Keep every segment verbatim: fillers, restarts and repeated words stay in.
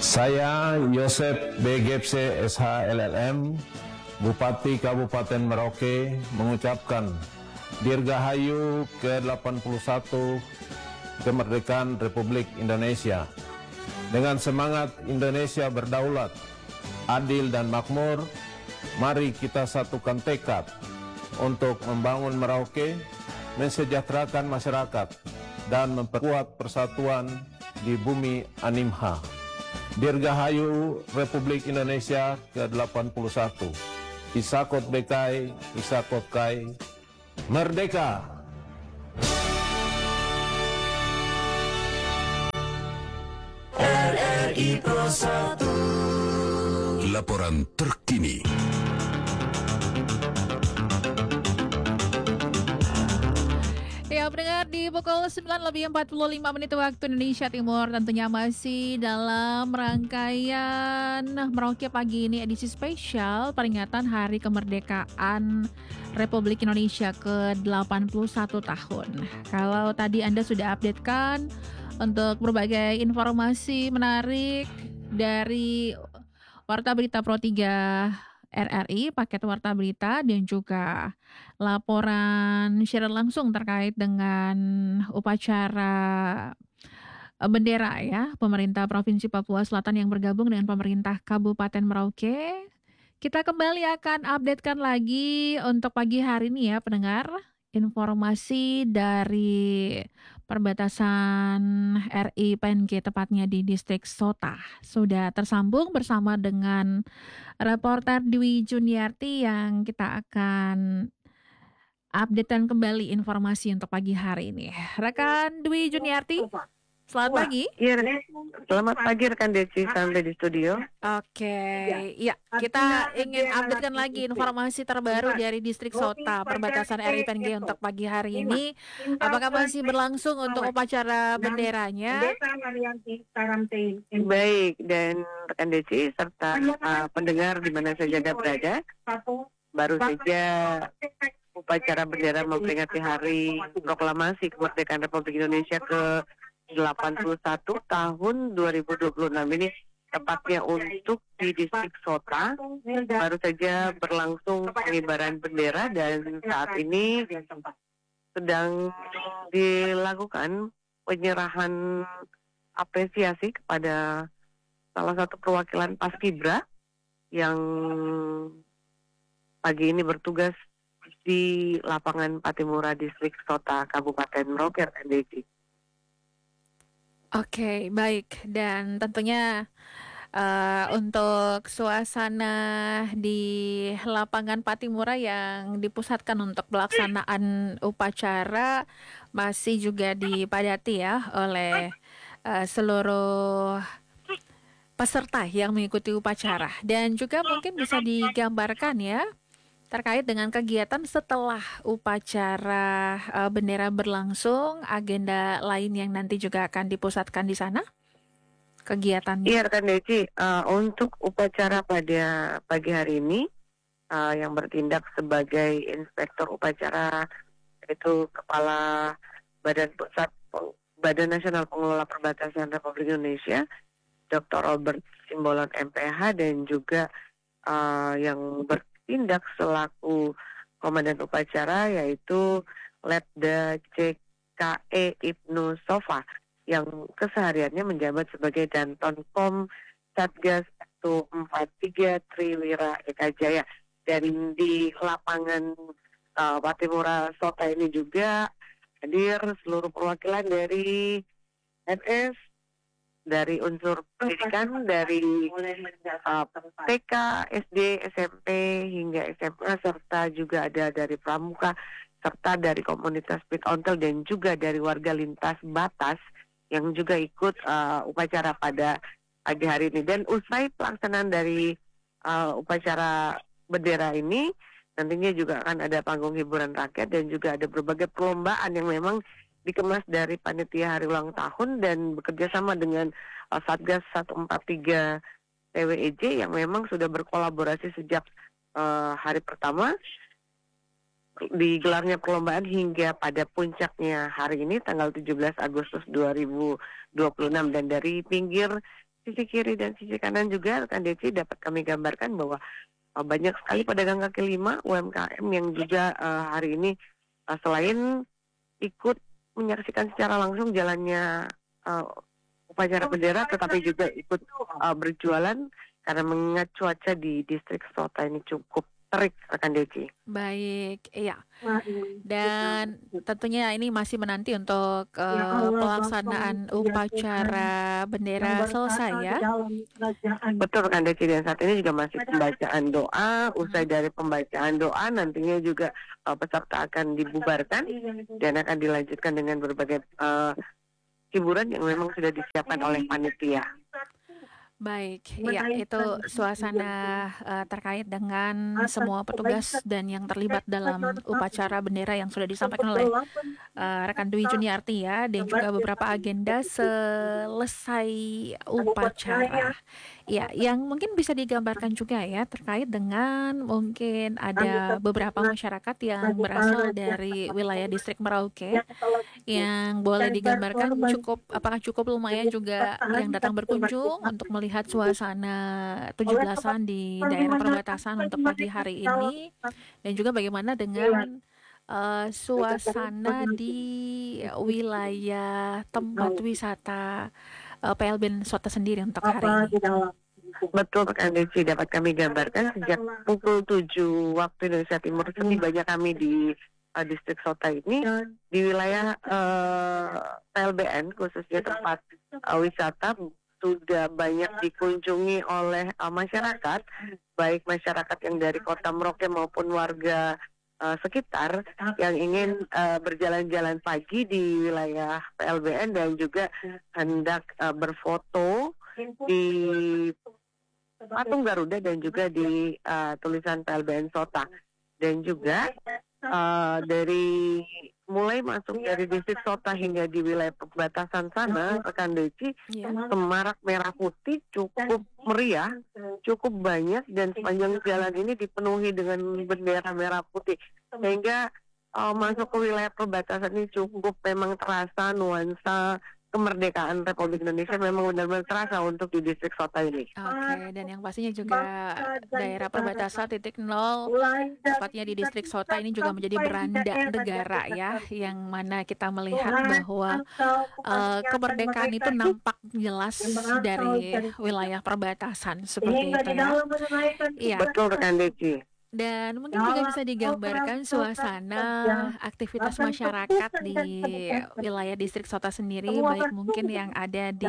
Saya Yosep B. Gepse S H L L M, Bupati Kabupaten Merauke, mengucapkan Dirgahayu ke delapan puluh satu kemerdekaan Republik Indonesia. Dengan semangat Indonesia berdaulat, adil dan makmur, mari kita satukan tekad untuk membangun Merauke, mensejahterakan masyarakat, dan memperkuat persatuan di bumi Animha. Dirgahayu Republik Indonesia ke delapan puluh satu. Isakot Bekai, Isakot Kai, Merdeka! R R I Pro satu. Laporan terkini. Ya, pendengar, di pukul sembilan lebih empat puluh lima menit waktu Indonesia Timur, tentunya masih dalam rangkaian Merauke Pagi ini, edisi spesial peringatan Hari Kemerdekaan Republik Indonesia ke delapan puluh satu tahun. Kalau tadi Anda sudah updatekan untuk berbagai informasi menarik dari Warta Berita Pro tiga R R I, paket Warta Berita, dan juga laporan siaran langsung terkait dengan upacara bendera ya, pemerintah Provinsi Papua Selatan yang bergabung dengan pemerintah Kabupaten Merauke. Kita kembali akan updatekan lagi untuk pagi hari ini ya, pendengar. Informasi dari perbatasan R I P N G, tepatnya di distrik Sota, sudah tersambung bersama dengan reporter Dwi Juniarti yang kita akan updatekan kembali informasi untuk pagi hari ini. Rekan Dwi Juniarti, selamat pagi. Iya, selamat pagi rekan Deci, sampai di studio. Oke, ya kita ingin updatekan lagi informasi terbaru dari distrik Sota, perbatasan R I P N G untuk pagi hari ini. Apakah masih berlangsung untuk upacara benderanya? Baik, dan rekan Deci serta uh, pendengar di mana saja Anda berada, baru saja upacara bendera memperingati Hari Proklamasi Kemerdekaan Republik Indonesia ke delapan puluh satu tahun dua ribu dua puluh enam ini, tepatnya untuk di distrik Sota, baru saja berlangsung pengibaran bendera dan saat ini sedang dilakukan penyerahan apresiasi kepada salah satu perwakilan Paskibra yang pagi ini bertugas di lapangan Patimura distrik Sota Kabupaten Merauke, R D C. Oke, baik. Dan tentunya uh, untuk suasana di lapangan Patimura yang dipusatkan untuk pelaksanaan upacara masih juga dipadati ya oleh uh, seluruh peserta yang mengikuti upacara. Dan juga mungkin bisa digambarkan ya terkait dengan kegiatan setelah upacara uh, bendera berlangsung, agenda lain yang nanti juga akan dipusatkan di sana, kegiatannya. Iya rekan Deci, uh, untuk upacara pada pagi hari ini, uh, yang bertindak sebagai inspektur upacara yaitu Kepala Badan Pusat Badan Nasional Pengelola Perbatasan Republik Indonesia, Doktor Robert Simbolon M P H, dan juga uh, yang ber tindak selaku komandan upacara yaitu Letda C K E Ibnu Sofa yang kesehariannya menjabat sebagai Danton Pom Satgas satu empat tiga Triwira Eka Jaya. Dan di lapangan uh, Patimura Sota ini juga hadir seluruh perwakilan dari N S, dari unsur pendidikan, dari uh, T K, S D, S M P, hingga S M A, serta juga ada dari pramuka, serta dari komunitas Pit Ontel, dan juga dari warga lintas batas yang juga ikut uh, upacara pada pagi hari ini. Dan usai pelaksanaan dari uh, upacara bendera ini, nantinya juga akan ada panggung hiburan rakyat dan juga ada berbagai perlombaan yang memang dikemas dari panitia hari ulang tahun dan bekerja sama dengan uh, Satgas satu empat tiga T W E J yang memang sudah berkolaborasi sejak uh, hari pertama digelarnya perlombaan hingga pada puncaknya hari ini tanggal tujuh belas Agustus dua ribu dua puluh enam. Dan dari pinggir sisi kiri dan sisi kanan juga rekan Desi dapat kami gambarkan bahwa uh, banyak sekali pedagang kaki lima U M K M yang juga uh, hari ini uh, selain ikut menyaksikan secara langsung jalannya uh, upacara bendera, tetapi juga ikut uh, berjualan karena mengingat cuaca di distrik Sota ini cukup terik rekan Desi. Baik, iya. Dan tentunya ini masih menanti untuk uh, pelaksanaan upacara bendera selesai ya. Betul rekan Desi, dan saat ini juga masih pembacaan doa. Usai dari pembacaan doa nantinya juga uh, peserta akan dibubarkan dan akan dilanjutkan dengan berbagai uh, hiburan yang memang sudah disiapkan oleh panitia. Baik, ya itu suasana uh, terkait dengan semua petugas dan yang terlibat dalam upacara bendera yang sudah disampaikan oleh uh, rekan Dwi Juniarti ya, dan juga beberapa agenda selesai upacara. Ya, yang mungkin bisa digambarkan juga ya terkait dengan mungkin ada beberapa masyarakat yang berasal dari wilayah distrik Merauke yang boleh digambarkan cukup, apakah cukup lumayan juga yang datang berkunjung untuk melihat suasana tujuh belasan di daerah perbatasan untuk pagi hari ini, dan juga bagaimana dengan uh, suasana di wilayah tempat wisata uh, P L B N Sota sendiri untuk hari ini. Betul rekan Desi, dapat kami gambarkan sejak pukul tujuh waktu Indonesia Timur setibanya kami di uh, distrik Sota ini di wilayah uh, P L B N khususnya tempat uh, wisata sudah banyak dikunjungi oleh uh, masyarakat, baik masyarakat yang dari Kota Merauke maupun warga uh, sekitar yang ingin uh, berjalan-jalan pagi di wilayah P L B N dan juga hendak uh, berfoto di patung Garuda dan juga di uh, tulisan P L B N Sota. Dan juga uh, dari mulai masuk dari distrik Sota hingga di wilayah perbatasan sana, rekan Desi, Ya. semarak merah putih cukup meriah, cukup banyak, dan sepanjang jalan ini dipenuhi dengan bendera merah putih, sehingga uh, masuk ke wilayah perbatasan ini cukup memang terasa nuansa kemerdekaan Republik Indonesia memang benar-benar terasa untuk di distrik Sota ini. Oke, dan yang pastinya juga daerah perbatasan titik nol, tepatnya di distrik Sota ini juga menjadi beranda negara ya, yang mana kita melihat bahwa uh, kemerdekaan itu nampak jelas dari wilayah perbatasan seperti itu ya. Iya. Betul rekan Desi. Dan mungkin juga bisa digambarkan suasana aktivitas masyarakat di wilayah distrik Sota sendiri, baik mungkin yang ada di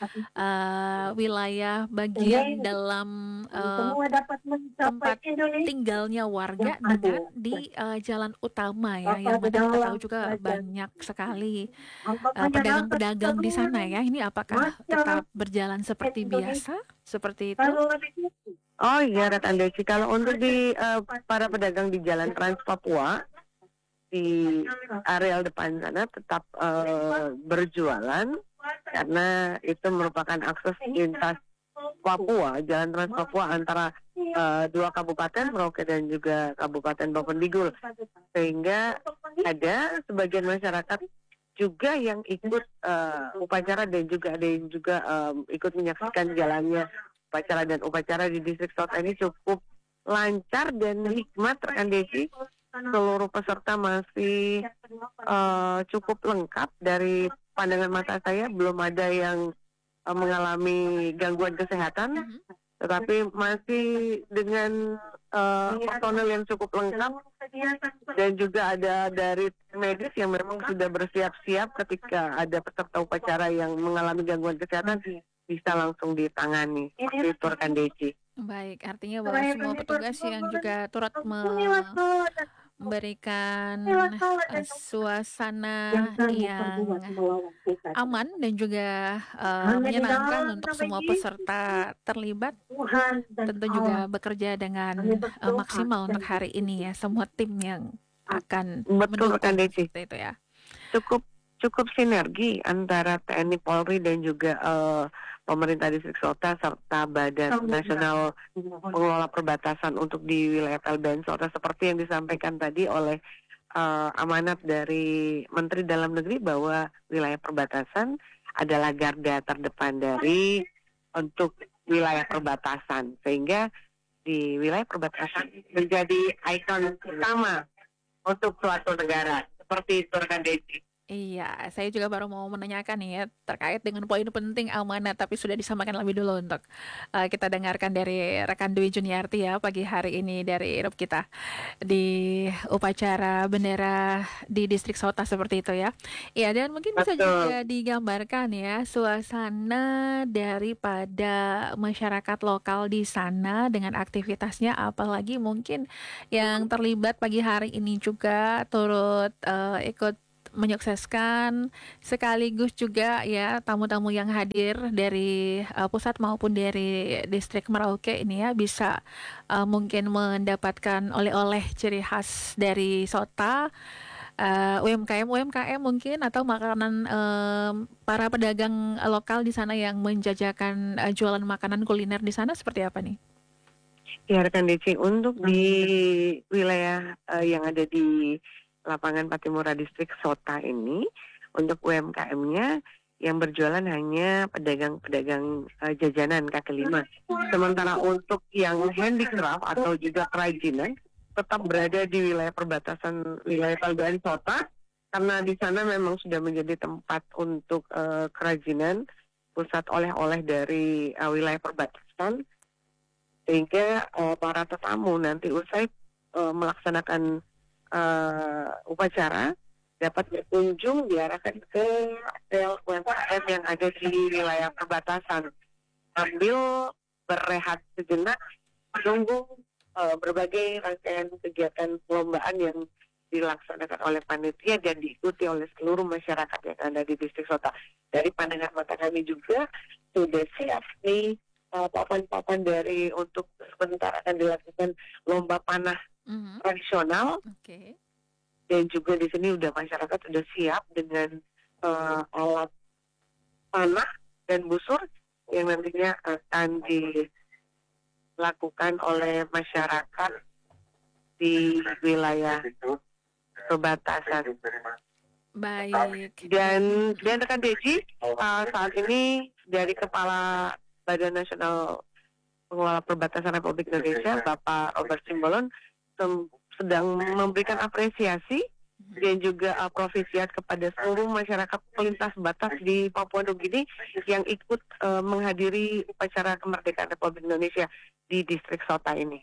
uh, wilayah bagian dalam uh, tempat tinggalnya warga dengan di uh, jalan utama ya, yang mana kita tahu juga banyak sekali uh, pedagang-pedagang di sana ya. Ini apakah tetap berjalan seperti biasa, seperti itu? Oh iya rekan Desi, kalau untuk di uh, para pedagang di Jalan Trans Papua di areal depan sana tetap uh, berjualan karena itu merupakan akses lintas Papua, Jalan Trans Papua antara uh, dua kabupaten Merauke dan juga Kabupaten Bovendigul, sehingga ada sebagian masyarakat juga yang ikut uh, upacara dan juga ada yang juga um, ikut menyaksikan jalannya upacara, dan upacara di distrik Sota ini cukup lancar dan hikmat rekan Desi. Seluruh peserta masih uh, cukup lengkap dari pandangan mata saya, belum ada yang uh, mengalami gangguan kesehatan, tetapi masih dengan uh, personel yang cukup lengkap, dan juga ada dari medis yang memang sudah bersiap-siap ketika ada peserta upacara yang mengalami gangguan kesehatan bisa langsung ditangani. Seperti itu rekan Desi. Baik, artinya bahwa semua petugas yang juga turut memberikan uh, suasana yang aman dan juga uh, menyenangkan untuk semua peserta terlibat, tentu juga bekerja dengan uh, maksimal untuk hari ini ya, semua tim yang akan Betul rekan Desi. seperti itu ya. Cukup cukup sinergi antara T N I Polri dan juga uh, pemerintah distrik Sota serta Badan Nasional Pengelola Perbatasan untuk di wilayah P L B N Sota, seperti yang disampaikan tadi oleh uh, amanat dari Menteri Dalam Negeri bahwa wilayah perbatasan adalah garda terdepan dari untuk wilayah perbatasan, sehingga di wilayah perbatasan menjadi ikon utama untuk suatu negara. Seperti itu rekan Desi. Iya, saya juga baru mau menanyakan nih ya terkait dengan poin penting amanat, tapi sudah disampaikan lebih dulu untuk uh, kita dengarkan dari rekan Dwi Juniarti ya pagi hari ini dari Irup kita di upacara bendera di distrik Sota seperti itu ya. Iya, dan mungkin bisa Betul. juga digambarkan ya suasana daripada masyarakat lokal di sana dengan aktivitasnya, apalagi mungkin yang terlibat pagi hari ini juga turut uh, ikut menyukseskan, sekaligus juga ya tamu-tamu yang hadir dari uh, pusat maupun dari distrik Merauke ini ya bisa uh, mungkin mendapatkan oleh-oleh ciri khas dari Sota, uh, U M K M U M K M mungkin, atau makanan um, para pedagang lokal di sana yang menjajakan uh, jualan makanan kuliner di sana seperti apa nih? Ya rekan Desi, untuk di wilayah uh, yang ada di lapangan Patimura Distrik Sota ini, untuk U M K M-nya yang berjualan hanya pedagang-pedagang uh, jajanan kaki lima. Sementara untuk yang handicraft atau juga kerajinan tetap berada di wilayah perbatasan wilayah Paluan Sota, karena di sana memang sudah menjadi tempat untuk uh, kerajinan, pusat oleh-oleh dari uh, wilayah perbatasan, sehingga uh, para tetamu nanti usai uh, melaksanakan Uh, upacara dapat berkunjung diarahkan ke hotel U M K M yang ada di wilayah perbatasan sambil berehat sejenak menunggu uh, berbagai rangkaian kegiatan perlombaan yang dilaksanakan oleh panitia dan diikuti oleh seluruh masyarakat yang ada di distrik Sota. Dari pandangan mata kami juga sudah siap nih uh, papan-papan dari untuk sebentar akan dilakukan lomba panah Mhm. tradisional. Oke. Dan juga di sini udah masyarakat sudah siap dengan uh, alat panah dan busur yang nantinya akan dilakukan oleh masyarakat di wilayah perbatasan. Baik. Dan dan rekan Desi, uh, saat ini dari Kepala Badan Nasional Pengelola Perbatasan Republik Indonesia, Bapak Robert Simbolon, sem- sedang memberikan apresiasi dan juga apresiat kepada seluruh masyarakat pelintas batas di Papua Nugini yang ikut uh, menghadiri upacara kemerdekaan Republik Indonesia di distrik Sota ini.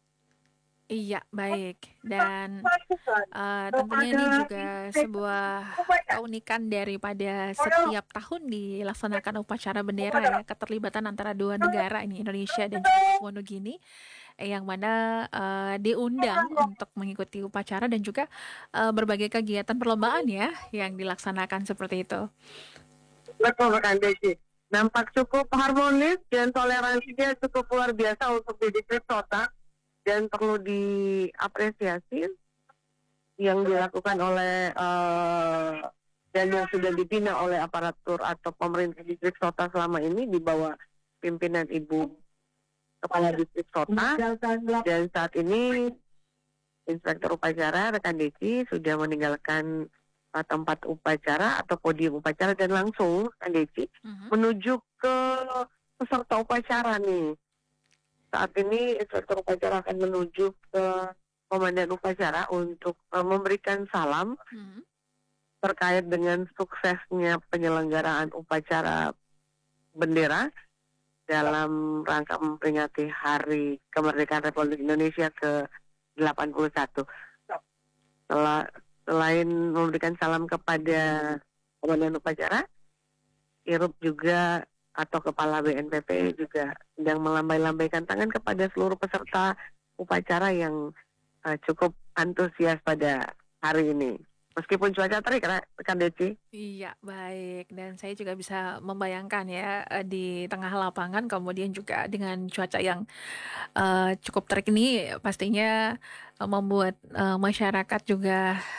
Iya, baik. Dan uh, tentunya ini juga sebuah keunikan daripada setiap tahun dilaksanakan upacara bendera ya, keterlibatan antara dua negara ini, Indonesia dan juga Papua Nugini, yang mana uh, diundang untuk mengikuti upacara dan juga uh, berbagai kegiatan perlombaan ya yang dilaksanakan seperti itu. Betul rekan Desi. Nampak cukup harmonis dan toleransinya cukup luar biasa untuk di distrik Sota. Dan perlu diapresiasi yang dilakukan oleh uh, dan yang sudah dibina oleh aparatur atau pemerintah distrik Sota selama ini di bawah pimpinan Ibu Kepala Distrik Sota. Dan saat ini Inspektur Upacara rekan Desi sudah meninggalkan uh, tempat upacara atau podium upacara dan langsung rekan Desi Mhm. menuju ke peserta upacara nih. Saat ini inspektur upacara akan menuju ke komandan upacara untuk uh, memberikan salam Mhm. terkait dengan suksesnya penyelenggaraan upacara bendera dalam rangka memperingati Hari Kemerdekaan Republik Indonesia ke delapan puluh satu. Setelah, selain memberikan salam kepada komandan upacara, Irup juga atau Kepala B N P P juga sedang melambai-lambaikan tangan kepada seluruh peserta upacara yang uh, cukup antusias pada hari ini. Meskipun cuaca terik, rekan Desi. Iya, baik. Dan saya juga bisa membayangkan ya eh, di tengah lapangan, kemudian juga dengan cuaca yang eh, cukup terik ini pastinya eh, membuat eh, masyarakat juga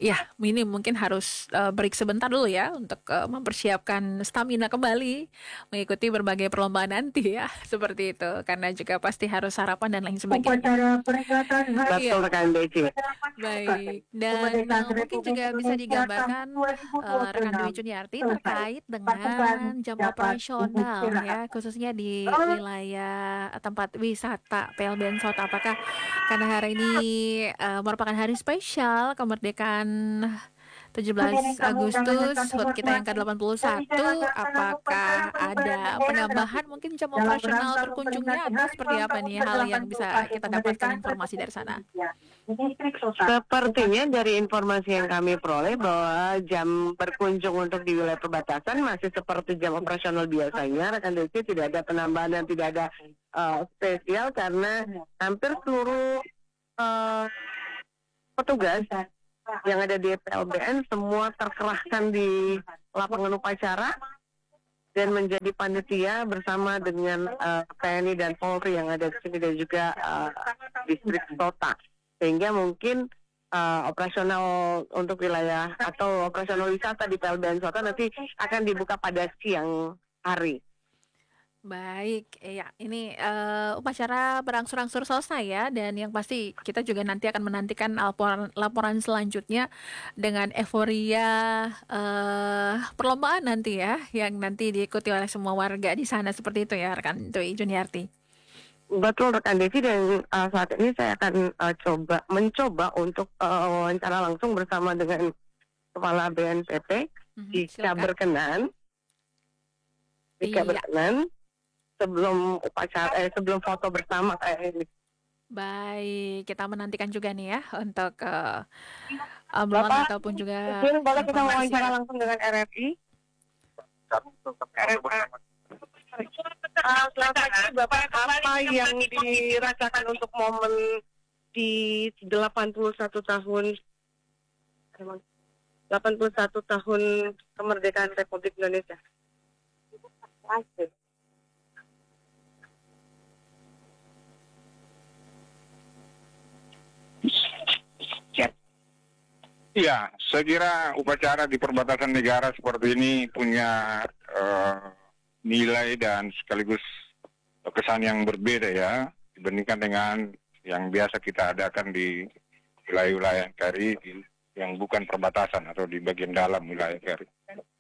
ya minim mungkin harus uh, break sebentar dulu ya untuk uh, mempersiapkan stamina kembali mengikuti berbagai perlombaan nanti ya seperti itu karena juga pasti harus sarapan dan lain sebagainya. Betul rekan Deci. Baik dan uh, mungkin juga bisa digambarkan uh, rekan Dwi Juniarti terkait dengan jam operasional ya khususnya di wilayah tempat wisata P L B Ansor. Apakah karena hari ini uh, merupakan hari spesial kemerdekaan tujuh belas Agustus H U T kita yang ke delapan puluh satu, apakah ada penambahan mungkin jam operasional berkunjungnya atau seperti apa nih hal yang bisa kita dapatkan informasi dari sana? Sepertinya dari informasi yang kami peroleh bahwa jam berkunjung untuk di wilayah perbatasan masih seperti jam operasional biasanya. Rekan Desi, tidak ada penambahan dan tidak ada uh, spesial karena hampir seluruh uh, petugas yang ada di P L B N semua terkerahkan di lapangan upacara dan menjadi panitia bersama dengan uh, T N I dan Polri yang ada di sini dan juga uh, distrik kota, sehingga mungkin uh, operasional untuk wilayah atau operasional wisata di P L B N Kota nanti akan dibuka pada siang hari. Baik, ya ini uh, upacara berangsur-angsur selesai ya dan yang pasti kita juga nanti akan menantikan laporan laporan selanjutnya dengan euforia uh, perlombaan nanti ya yang nanti diikuti oleh semua warga di sana seperti itu ya rekan Dwi Juniarti. Betul rekan Desi dan uh, saat ini saya akan uh, coba mencoba untuk uh, wawancara langsung bersama dengan Kepala B N P T Mhm, jika silakan. berkenan. Jika Iya. berkenan sebelum upacara eh, sebelum foto bersama kayak ini. Baik, kita menantikan juga nih ya untuk uh, ambulan Bapak, ataupun juga Mungkin boleh kita informasi. wawancara langsung dengan R R I. R R I. Ah, selamat pagi Bapak, apa yang dirasakan untuk momen di delapan puluh satu tahun delapan puluh satu tahun kemerdekaan Republik Indonesia? Iya, saya kira upacara di perbatasan negara seperti ini punya eh, nilai dan sekaligus kesan yang berbeda ya dibandingkan dengan yang biasa kita adakan di wilayah-wilayah N K R I di- yang bukan perbatasan atau di bagian dalam wilayah N K R I.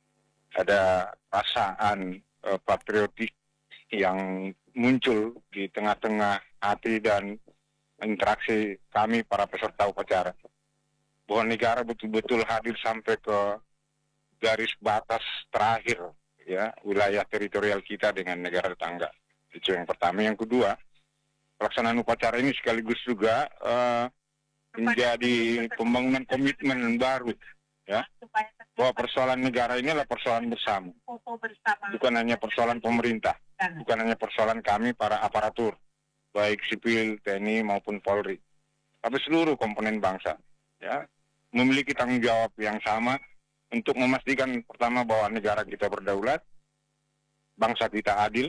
Ada perasaan eh, patriotik yang muncul di tengah-tengah hati dan interaksi kami para peserta upacara, bahwa negara betul-betul hadir sampai ke garis batas terakhir ya wilayah teritorial kita dengan negara tetangga. Itu yang pertama. Yang kedua, pelaksanaan upacara ini sekaligus juga eh, menjadi pembangunan komitmen baru ya, bahwa persoalan negara ini adalah persoalan bersama, bukan hanya persoalan pemerintah, bukan hanya persoalan kami para aparatur baik sipil, T N I maupun Polri, tapi seluruh komponen bangsa ya memiliki tanggung jawab yang sama untuk memastikan pertama bahwa negara kita berdaulat, bangsa kita adil,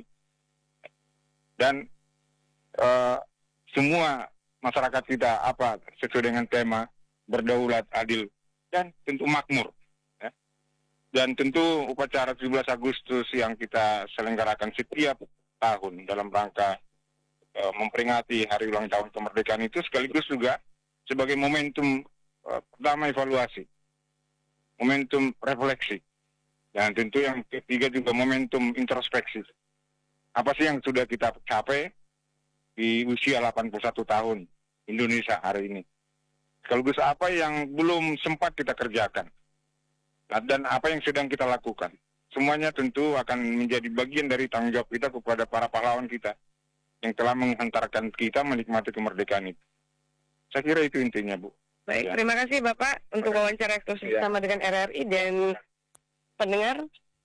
dan eh, semua masyarakat kita apa sesuai dengan tema berdaulat, adil, dan tentu makmur. Ya. Dan tentu upacara tujuh belas Agustus yang kita selenggarakan setiap tahun dalam rangka eh, memperingati hari ulang tahun kemerdekaan itu sekaligus juga sebagai momentum eh, pertama evaluasi, momentum refleksi, dan tentu yang ketiga juga momentum introspeksi. Apa sih yang sudah kita capai di usia delapan puluh satu tahun Indonesia hari ini? Sekaligus apa yang belum sempat kita kerjakan, nah, dan apa yang sedang kita lakukan. Semuanya tentu akan menjadi bagian dari tanggung jawab kita kepada para pahlawan kita yang telah menghantarkan kita menikmati kemerdekaan itu. Saya kira itu intinya, Bu. Baik, Ya. terima kasih Bapak untuk wawancara eksklusif Ya. bersama dengan R R I dan pendengar.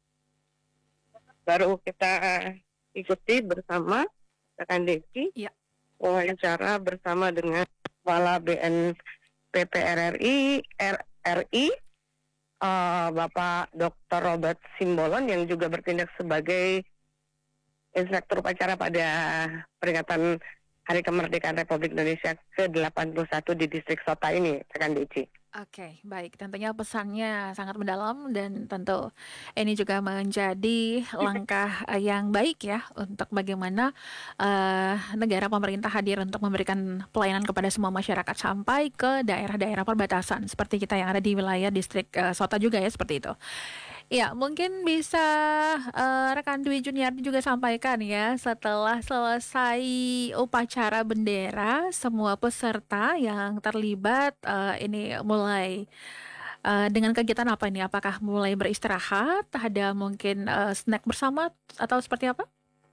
Baru kita eh, ikuti bersama rekan Desi Ya. wawancara bersama dengan Kepala B N P P R R I R R I eh, Bapak Doktor Robert Simbolon yang juga bertindak sebagai inspektur upacara pada peringatan Hari Kemerdekaan Republik Indonesia ke delapan puluh satu di distrik Sota ini, rekan Desi. Oke, baik. Tentunya pesannya sangat mendalam dan tentu ini juga menjadi langkah eh, yang baik ya untuk bagaimana eh, negara pemerintah hadir untuk memberikan pelayanan kepada semua masyarakat sampai ke daerah-daerah perbatasan seperti kita yang ada di wilayah distrik eh, Sota juga ya seperti itu. Ya, mungkin bisa eh, rekan Dwi Juniarti juga sampaikan ya, setelah selesai upacara bendera, semua peserta yang terlibat eh, ini mulai eh, dengan kegiatan apa ini? Apakah mulai beristirahat? Ada mungkin eh, snack bersama atau seperti apa?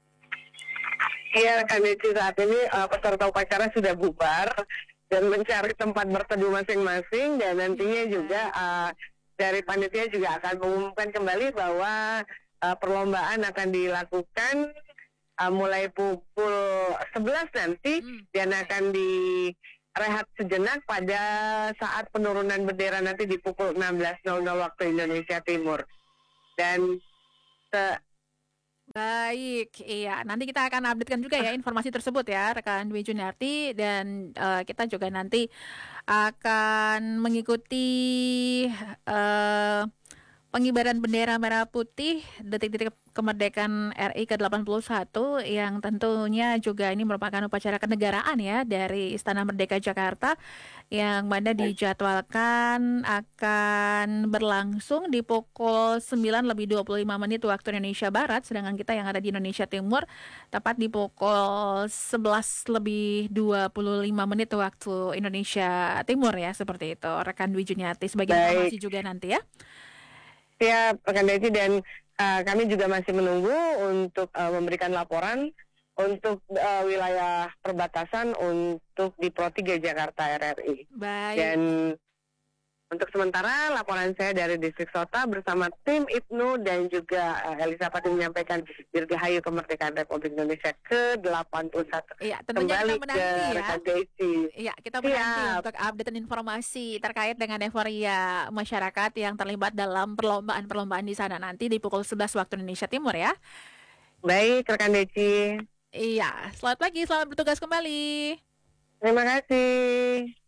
Iya, rekan Desi, saat ini uh, peserta upacara sudah bubar dan mencari tempat berteduh masing-masing, dan nantinya juga uh, dari panitia juga akan mengumumkan kembali bahwa uh, perlombaan akan dilakukan uh, mulai pukul sebelas nanti, Hmm. dan akan direhat sejenak pada saat penurunan bendera nanti di pukul enam belas nol nol waktu Indonesia Timur. Dan se- Baik, iya. Nanti kita akan updatekan juga ya informasi tersebut ya, rekan Dwi Juniarti, dan eh, kita juga nanti akan mengikuti eh, pengibaran bendera merah putih detik-detik kemerdekaan R I ke delapan puluh satu yang tentunya juga ini merupakan upacara kenegaraan ya dari Istana Merdeka Jakarta yang mana dijadwalkan akan berlangsung di pukul sembilan lebih dua puluh lima menit waktu Indonesia Barat, sedangkan kita yang ada di Indonesia Timur tepat di pukul sebelas lebih dua puluh lima menit waktu Indonesia Timur ya, seperti itu rekan Dwi Juniarti sebagai Baik. informasi juga nanti ya. Siap, rekan Desi, dan uh, kami juga masih menunggu untuk uh, memberikan laporan untuk uh, wilayah perbatasan untuk di Pro tiga Jakarta R R I. Baik. Dan untuk sementara laporan saya dari Distrik Sota bersama tim Ibnu dan juga uh, Elisa Pati menyampaikan Dirgahayu Kemerdekaan Republik Indonesia ke delapan puluh satu. Iya, tentunya Kembali kita ke menanti ya. rekan Desi. Iya, kita menanti Siap. untuk update informasi terkait dengan euforia masyarakat yang terlibat dalam perlombaan-perlombaan di sana nanti di pukul sebelas waktu Indonesia Timur ya. Baik, rekan Desi. Iya, selamat pagi, selamat bertugas kembali. Terima kasih.